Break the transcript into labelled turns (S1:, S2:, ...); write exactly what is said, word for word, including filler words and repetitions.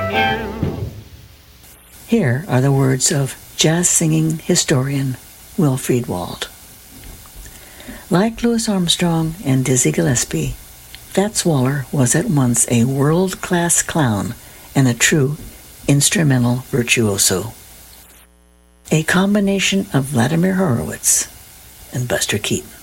S1: you.
S2: Here are the words of jazz-singing historian Wilfried Wald. Like Louis Armstrong and Dizzy Gillespie, Fats Waller was at once a world-class clown and a true instrumental virtuoso. A combination of Vladimir Horowitz and Buster Keaton.